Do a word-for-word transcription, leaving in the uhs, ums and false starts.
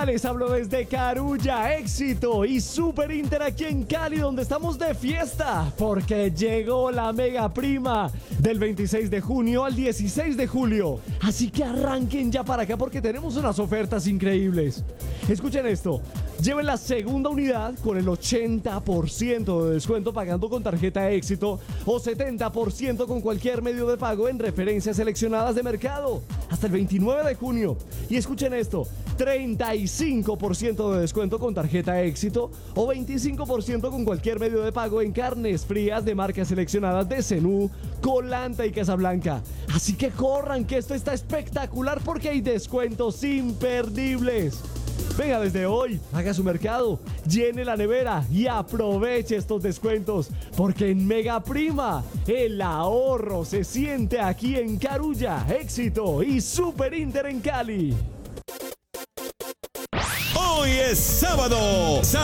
Les hablo desde Carulla, Éxito y Super Inter aquí en Cali, donde estamos de fiesta, porque llegó la mega prima del veintiséis de junio al dieciséis de julio. Así que arranquen ya para acá porque tenemos unas ofertas increíbles. Escuchen esto. Lleven la segunda unidad con el ochenta por ciento de descuento pagando con tarjeta Éxito o setenta por ciento con cualquier medio de pago en referencias seleccionadas de mercado hasta el veintinueve de junio. Y escuchen esto, treinta y cinco por ciento de descuento con tarjeta Éxito o veinticinco por ciento con cualquier medio de pago en carnes frías de marcas seleccionadas de Zenú, Colanta y Casablanca. Así que corran que esto está espectacular porque hay descuentos imperdibles. Venga desde hoy, haga su mercado, llene la nevera y aproveche estos descuentos, porque en Mega Prima el ahorro se siente aquí en Carulla, Éxito y Super Inter en Cali. Hoy es sábado.